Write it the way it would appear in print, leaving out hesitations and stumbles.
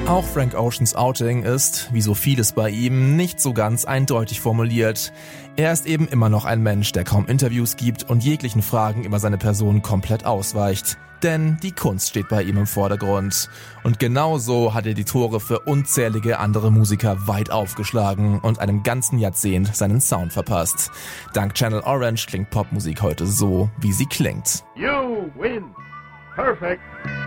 Auch Frank Oceans Outing ist, wie so vieles bei ihm, nicht so ganz eindeutig formuliert. Er ist eben immer noch ein Mensch, der kaum Interviews gibt und jeglichen Fragen über seine Person komplett ausweicht. Denn die Kunst steht bei ihm im Vordergrund. Und genauso hat er die Tore für unzählige andere Musiker weit aufgeschlagen und einem ganzen Jahrzehnt seinen Sound verpasst. Dank Channel Orange klingt Popmusik heute so, wie sie klingt. You win. Perfect.